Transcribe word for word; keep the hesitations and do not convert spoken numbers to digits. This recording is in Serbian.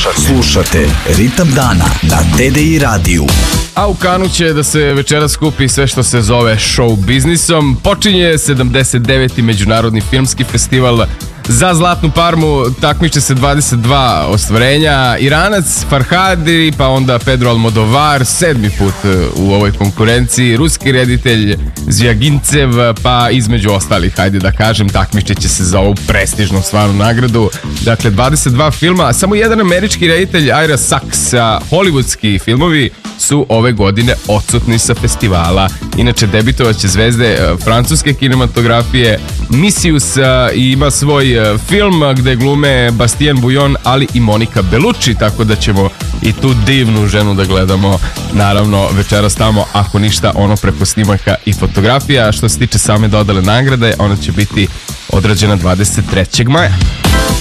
Slušate. Slušate Ritam dana na T D I radiju. A u Kanu će da se večeras skupi sve što se zove show biznisom. Počinje sedamdeset deveti Međunarodni filmski festival. Za Zlatnu Parmu takmiče se dvadeset dva ostvarenja. Iranac Farhadi, pa onda Pedro Almodovar, sedmi put u ovoj konkurenciji. Ruski reditelj Zvjagincev, pa između ostalih, hajde da kažem, takmiče će se za ovu prestižnu stvarnu nagradu. Dakle, dvadeset dva filma, a samo jedan američki reditelj Ira Sachs, hollywoodski filmovi su ove godine odsutni sa festivala. Inače, debitovaće zvezde francuske kinematografije Misius ima svoj film gde glume Bastien Bouillon, ali i Monika Bellucci, tako da ćemo i tu divnu ženu da gledamo naravno večeras tamo, ako ništa ono preko snimaka i fotografija. Što se tiče same dodale nagrade, ona će biti odrađena dvadeset trećeg maja.